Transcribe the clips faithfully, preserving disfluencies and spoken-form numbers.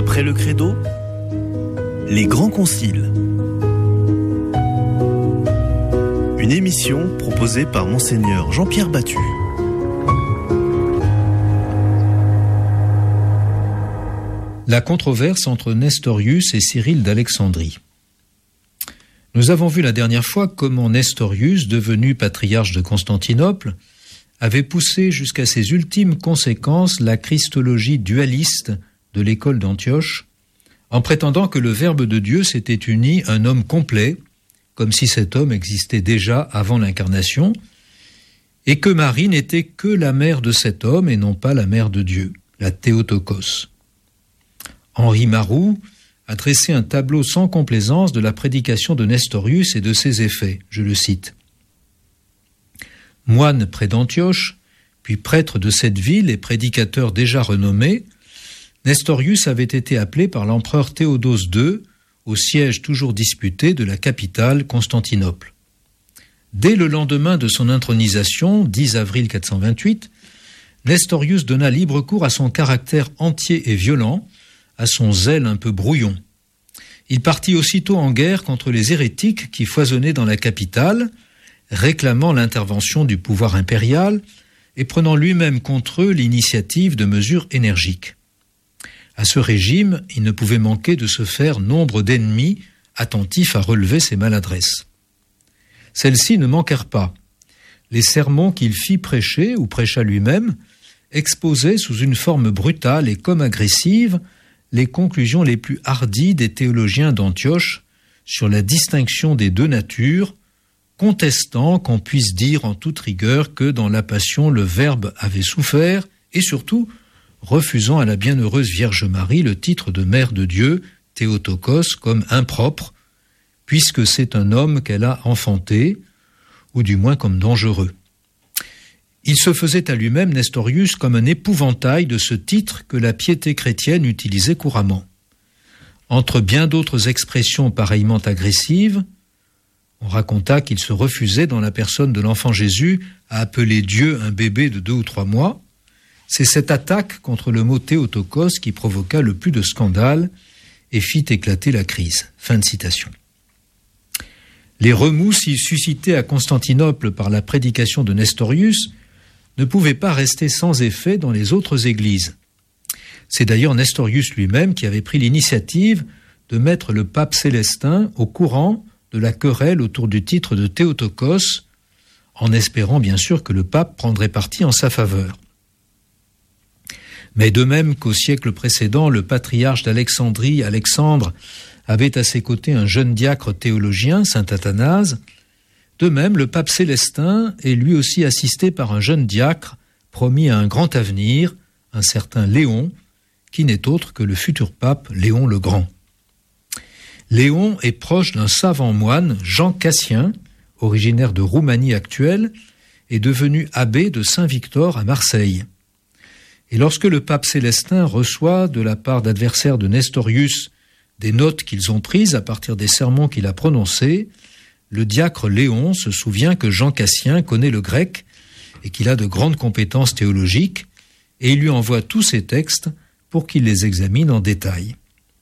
Après le credo, les grands conciles. Une émission proposée par Monseigneur Jean-Pierre Battu. La controverse entre Nestorius et Cyril d'Alexandrie. Nous avons vu la dernière fois comment Nestorius, devenu patriarche de Constantinople, avait poussé jusqu'à ses ultimes conséquences la christologie dualiste de l'école d'Antioche, en prétendant que le Verbe de Dieu s'était uni un homme complet, comme si cet homme existait déjà avant l'incarnation, et que Marie n'était que la mère de cet homme et non pas la mère de Dieu, la Théotokos. Henri Marroux a dressé un tableau sans complaisance de la prédication de Nestorius et de ses effets. Je le cite. « Moine près d'Antioche, puis prêtre de cette ville et prédicateur déjà renommé, Nestorius avait été appelé par l'empereur Théodose deux au siège toujours disputé de la capitale Constantinople. Dès le lendemain de son intronisation, dix avril quatre cent vingt-huit, Nestorius donna libre cours à son caractère entier et violent, à son zèle un peu brouillon. Il partit aussitôt en guerre contre les hérétiques qui foisonnaient dans la capitale, réclamant l'intervention du pouvoir impérial et prenant lui-même contre eux l'initiative de mesures énergiques. À ce régime, il ne pouvait manquer de se faire nombre d'ennemis attentifs à relever ses maladresses. Celles-ci ne manquèrent pas. Les sermons qu'il fit prêcher ou prêcha lui-même exposaient sous une forme brutale et comme agressive les conclusions les plus hardies des théologiens d'Antioche sur la distinction des deux natures, contestant qu'on puisse dire en toute rigueur que dans la Passion le Verbe avait souffert et surtout refusant à la bienheureuse Vierge Marie le titre de Mère de Dieu, Théotokos, comme impropre, puisque c'est un homme qu'elle a enfanté, ou du moins comme dangereux. Il se faisait à lui-même, Nestorius, comme un épouvantail de ce titre que la piété chrétienne utilisait couramment. Entre bien d'autres expressions pareillement agressives, on raconta qu'il se refusait dans la personne de l'enfant Jésus à appeler Dieu un bébé de deux ou trois mois. C'est cette attaque contre le mot Théotokos qui provoqua le plus de scandale et fit éclater la crise. Fin de citation. Les remous si suscités à Constantinople par la prédication de Nestorius ne pouvaient pas rester sans effet dans les autres églises. C'est d'ailleurs Nestorius lui-même qui avait pris l'initiative de mettre le pape Célestin au courant de la querelle autour du titre de Théotokos, en espérant bien sûr que le pape prendrait parti en sa faveur. Mais de même qu'au siècle précédent, le patriarche d'Alexandrie, Alexandre, avait à ses côtés un jeune diacre théologien, saint Athanase, de même le pape Célestin est lui aussi assisté par un jeune diacre promis à un grand avenir, un certain Léon, qui n'est autre que le futur pape Léon le Grand. Léon est proche d'un savant moine, Jean Cassien, originaire de Roumanie actuelle, et devenu abbé de Saint-Victor à Marseille. Et lorsque le pape Célestin reçoit de la part d'adversaires de Nestorius des notes qu'ils ont prises à partir des sermons qu'il a prononcés, le diacre Léon se souvient que Jean Cassien connaît le grec et qu'il a de grandes compétences théologiques, et il lui envoie tous ses textes pour qu'il les examine en détail.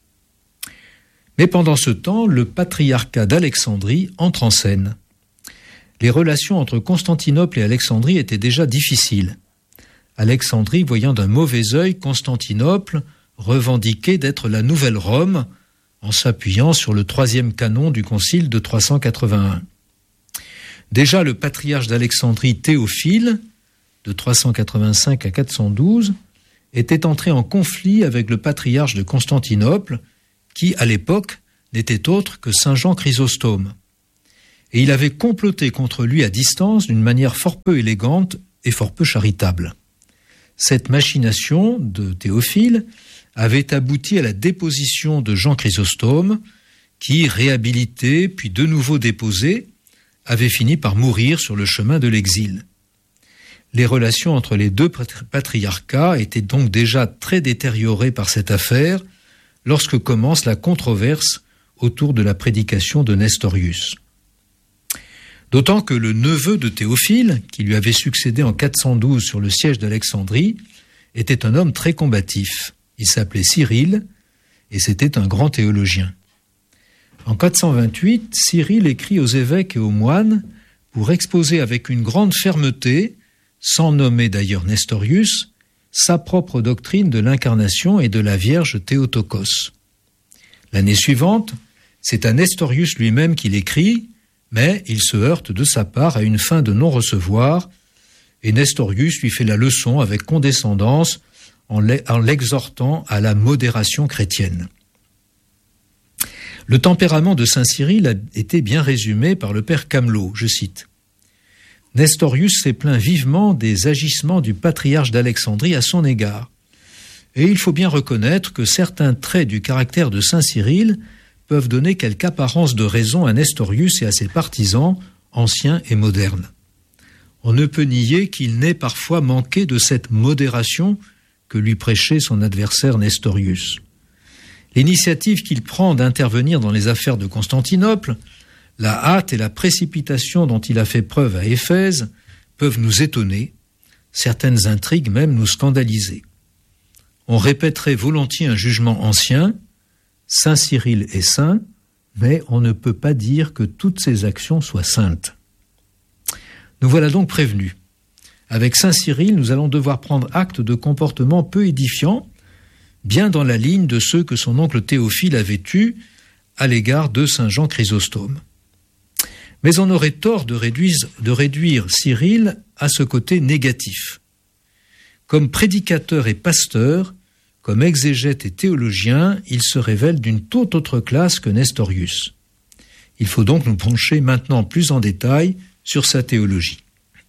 Mais pendant ce temps, le patriarcat d'Alexandrie entre en scène. Les relations entre Constantinople et Alexandrie étaient déjà difficiles. Alexandrie, voyant d'un mauvais œil Constantinople, revendiquait d'être la nouvelle Rome, en s'appuyant sur le troisième canon du concile de trois cent quatre-vingt-un. Déjà le patriarche d'Alexandrie Théophile, de trois cent quatre-vingt-cinq à quatre cent douze, était entré en conflit avec le patriarche de Constantinople, qui, à l'époque, n'était autre que saint Jean Chrysostome. Et il avait comploté contre lui à distance d'une manière fort peu élégante et fort peu charitable. Cette machination de Théophile avait abouti à la déposition de Jean Chrysostome, qui, réhabilité puis de nouveau déposé, avait fini par mourir sur le chemin de l'exil. Les relations entre les deux patriarcats étaient donc déjà très détériorées par cette affaire lorsque commence la controverse autour de la prédication de Nestorius. D'autant que le neveu de Théophile, qui lui avait succédé en quatre cent douze sur le siège d'Alexandrie, était un homme très combatif. Il s'appelait Cyril, et c'était un grand théologien. En quatre cent vingt-huit, Cyril écrit aux évêques et aux moines pour exposer avec une grande fermeté, sans nommer d'ailleurs Nestorius, sa propre doctrine de l'incarnation et de la Vierge Théotokos. L'année suivante, c'est à Nestorius lui-même qu'il écrit, mais il se heurte de sa part à une fin de non-recevoir, et Nestorius lui fait la leçon avec condescendance en l'exhortant à la modération chrétienne. Le tempérament de saint Cyril a été bien résumé par le père Camelot, je cite. Nestorius s'est plaint vivement des agissements du patriarche d'Alexandrie à son égard. Et il faut bien reconnaître que certains traits du caractère de saint Cyril peuvent donner quelque apparence de raison à Nestorius et à ses partisans, anciens et modernes. On ne peut nier qu'il n'ait parfois manqué de cette modération que lui prêchait son adversaire Nestorius. L'initiative qu'il prend d'intervenir dans les affaires de Constantinople, la hâte et la précipitation dont il a fait preuve à Éphèse peuvent nous étonner, certaines intrigues même nous scandaliser. On répéterait volontiers un jugement ancien, saint Cyril est saint, mais on ne peut pas dire que toutes ses actions soient saintes. Nous voilà donc prévenus. Avec saint Cyril, nous allons devoir prendre acte de comportements peu édifiants, bien dans la ligne de ceux que son oncle Théophile avait eus à l'égard de saint Jean Chrysostome. Mais on aurait tort de réduire, de réduire Cyril à ce côté négatif. Comme prédicateur et pasteur, comme exégète et théologien, il se révèle d'une toute autre classe que Nestorius. Il faut donc nous pencher maintenant plus en détail sur sa théologie.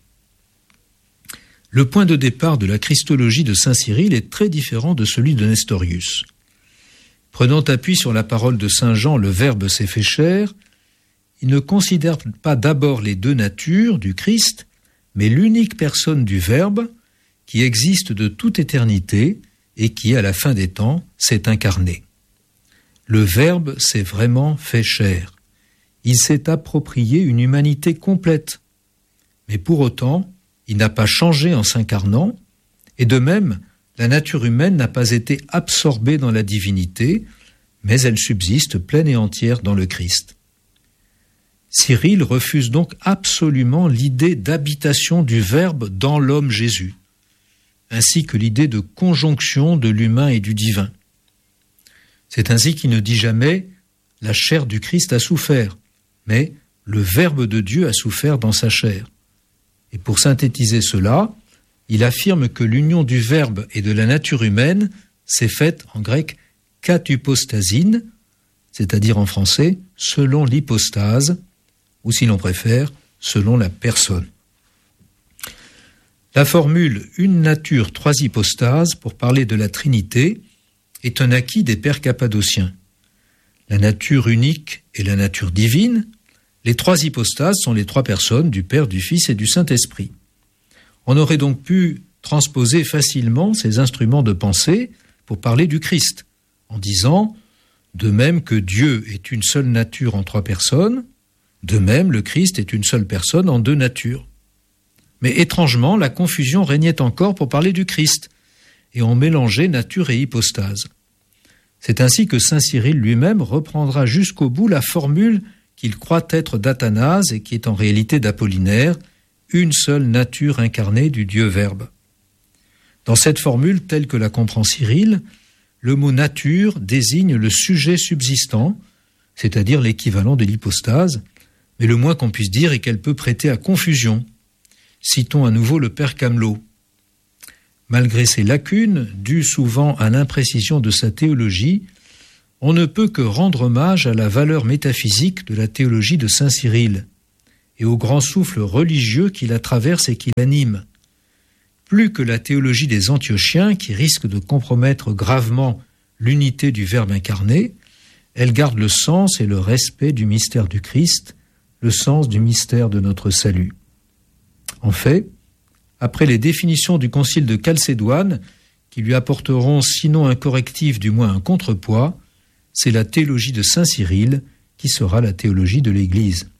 Le point de départ de la christologie de saint Cyril est très différent de celui de Nestorius. Prenant appui sur la parole de saint Jean, le Verbe s'est fait chair, il ne considère pas d'abord les deux natures du Christ, mais l'unique personne du Verbe qui existe de toute éternité et qui, à la fin des temps, s'est incarné. Le Verbe s'est vraiment fait chair. Il s'est approprié une humanité complète. Mais pour autant, il n'a pas changé en s'incarnant, et de même, la nature humaine n'a pas été absorbée dans la divinité, mais elle subsiste pleine et entière dans le Christ. Cyril refuse donc absolument l'idée d'habitation du Verbe dans l'homme Jésus, ainsi que l'idée de conjonction de l'humain et du divin. C'est ainsi qu'il ne dit jamais « la chair du Christ a souffert », mais « le Verbe de Dieu a souffert dans sa chair ». Et pour synthétiser cela, il affirme que l'union du Verbe et de la nature humaine s'est faite en grec « katupostasine », c'est-à-dire en français « selon l'hypostase », ou si l'on préfère, selon la personne. La formule « une nature, trois hypostases » pour parler de la Trinité est un acquis des pères cappadociens. La nature unique et la nature divine, les trois hypostases sont les trois personnes du Père, du Fils et du Saint-Esprit. On aurait donc pu transposer facilement ces instruments de pensée pour parler du Christ, en disant « de même que Dieu est une seule nature en trois personnes, de même le Christ est une seule personne en deux natures ». Mais étrangement, la confusion régnait encore pour parler du Christ, et on mélangeait nature et hypostase. C'est ainsi que saint Cyril lui-même reprendra jusqu'au bout la formule qu'il croit être d'Athanase et qui est en réalité d'Apollinaire, une seule nature incarnée du Dieu Verbe. Dans cette formule telle que la comprend Cyril, le mot nature désigne le sujet subsistant, c'est-à-dire l'équivalent de l'hypostase, mais le moins qu'on puisse dire est qu'elle peut prêter à confusion. Citons à nouveau le père Camelot. Malgré ses lacunes, dues souvent à l'imprécision de sa théologie, on ne peut que rendre hommage à la valeur métaphysique de la théologie de saint Cyril et au grand souffle religieux qui la traverse et qui l'anime. Plus que la théologie des Antiochiens qui risque de compromettre gravement l'unité du Verbe incarné, elle garde le sens et le respect du mystère du Christ, le sens du mystère de notre salut. En fait, après les définitions du concile de Chalcédoine, qui lui apporteront sinon un correctif, du moins un contrepoids, c'est la théologie de saint Cyril qui sera la théologie de l'Église.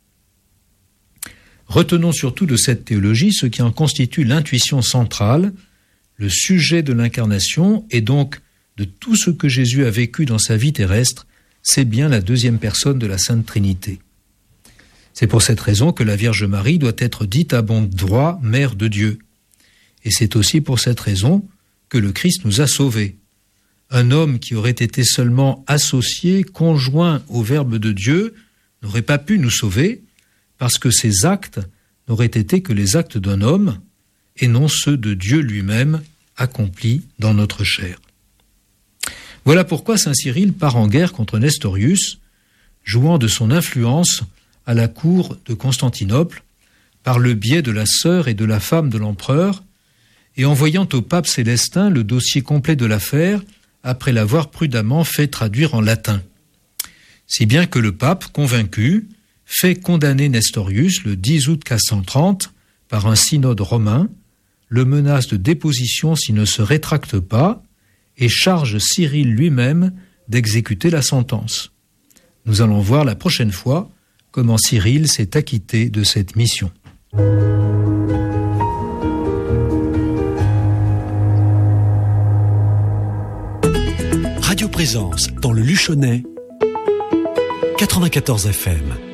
Retenons surtout de cette théologie ce qui en constitue l'intuition centrale, le sujet de l'incarnation et donc de tout ce que Jésus a vécu dans sa vie terrestre, c'est bien la deuxième personne de la Sainte Trinité. C'est pour cette raison que la Vierge Marie doit être dite à bon droit Mère de Dieu. Et c'est aussi pour cette raison que le Christ nous a sauvés. Un homme qui aurait été seulement associé, conjoint au Verbe de Dieu, n'aurait pas pu nous sauver, parce que ses actes n'auraient été que les actes d'un homme, et non ceux de Dieu lui-même, accomplis dans notre chair. Voilà pourquoi saint Cyril part en guerre contre Nestorius, jouant de son influence à la cour de Constantinople, par le biais de la sœur et de la femme de l'empereur, et envoyant au pape Célestin le dossier complet de l'affaire, après l'avoir prudemment fait traduire en latin. Si bien que le pape, convaincu, fait condamner Nestorius le dix août quatre cent trente par un synode romain, le menace de déposition s'il ne se rétracte pas, et charge Cyril lui-même d'exécuter la sentence. Nous allons voir la prochaine fois comment Cyril s'est acquitté de cette mission. Radio Présence dans le Luchonnais, quatre-vingt-quatorze F M.